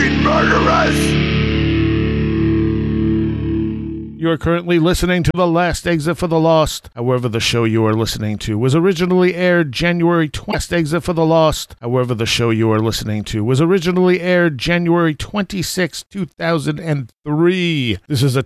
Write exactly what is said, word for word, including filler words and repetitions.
fucking murderous! You are currently listening to The Last Exit for the Lost. However, the show you are listening to was originally aired January twentieth. Last Exit for the Lost. However, the show you are listening to was originally aired January twenty-sixth, two thousand three. This is a